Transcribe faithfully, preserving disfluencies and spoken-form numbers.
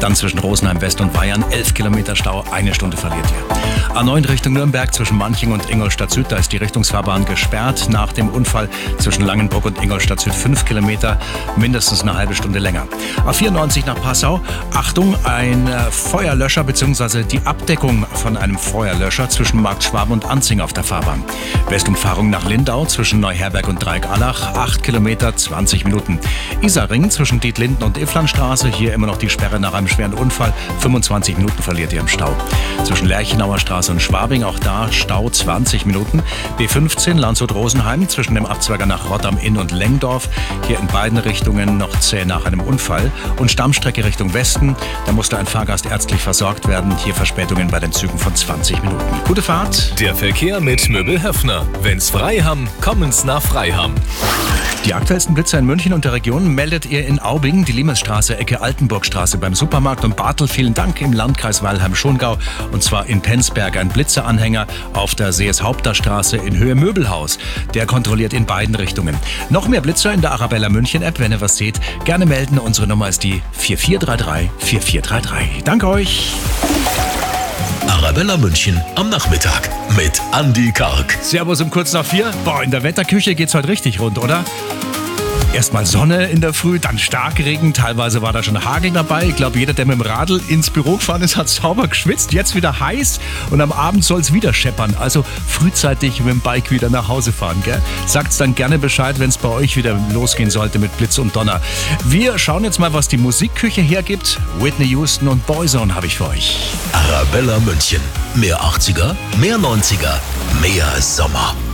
Dann zwischen Rosenheim West und Weyern elf Kilometer Stau, eine Stunde verliert ihr. A neun Richtung Nürnberg zwischen Manching und Ingolstadt Süd, da ist die Richtungsfahrbahn gesperrt. Nach dem Unfall zwischen Langenburg und Ingolstadt Süd fünf Kilometer, mindestens eine halbe Stunde länger. A vierundneunzig nach Passau, Achtung, ein Feuerlöscher bzw. die Abdeckung von einem Feuerlöscher zwischen Markt Schwaben und Anzing auf der Fahrbahn. Westumfahrung nach Lindau zwischen Neuherberg und Dreieck-Allach, acht Kilometer, zwanzig Minuten. Isarring zwischen Dietlinden und Ifflandstraße, hier immer noch die Sperre nach einem schweren Unfall, fünfundzwanzig Minuten verliert ihr im Stau. Zwischen Lerchenauer Straße und Schwabing, auch da Stau zwanzig Minuten. B fünfzehn Landshut-Rosenheim zwischen dem Abzweiger nach Rotterdam-Inn und Lengdorf, hier in beiden Richtungen noch zäh nach einem Unfall. Und Stammstrecke Richtung Westen, da musste ein Fahrgast ärztlich versorgt werden, hier Verspätungen bei den Zügen von zwanzig Minuten. Gute Fahrt. Der Verkehr mit Möbel Höffner. Wenn's frei haben, kommen's nach Freiham. Die aktuellsten Blitzer in München und der Region meldet ihr in Aubing, die Limesstraße, Ecke Altenburgstraße beim Supermarkt und Bartel. Vielen Dank im Landkreis Weilheim-Schongau und zwar in Penzberg. Ein Blitzeranhänger auf der Sees-Haupter-Straße in Höhe Möbelhaus. Der kontrolliert in beiden Richtungen. Noch mehr Blitzer in der Arabella München-App. Wenn ihr was seht, gerne melden. Unsere Nummer ist die vier vier drei drei vier vier drei drei. Danke euch. Arabella München am Nachmittag mit Andi Karg. Servus um kurz nach vier. Boah, in der Wetterküche geht's heute richtig rund, oder? Erstmal Sonne in der Früh, dann Starkregen, teilweise war da schon Hagel dabei. Ich glaube, jeder, der mit dem Radl ins Büro gefahren ist, hat sauber geschwitzt. Jetzt wieder heiß und am Abend soll es wieder scheppern. Also frühzeitig mit dem Bike wieder nach Hause fahren, gell? Sagt's dann gerne Bescheid, wenn es bei euch wieder losgehen sollte mit Blitz und Donner. Wir schauen jetzt mal, was die Musikküche hergibt. Whitney Houston und Boyzone habe ich für euch. Arabella München. Mehr achtziger, mehr neunziger, mehr Sommer.